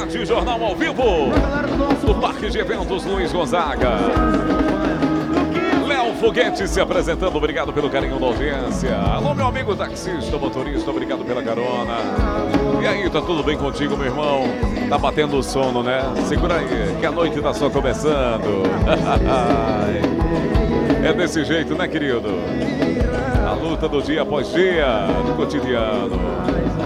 Tarde, Jornal ao vivo do Parque de Eventos Luiz Gonzaga. Léo Foguete se apresentando, obrigado pelo carinho da audiência. Alô, meu amigo taxista, motorista, obrigado pela carona. E aí, tá tudo bem contigo, meu irmão? Tá batendo o sono, né? Segura aí, que a noite tá só começando. É desse jeito, né, querido? A luta do dia após dia, do cotidiano.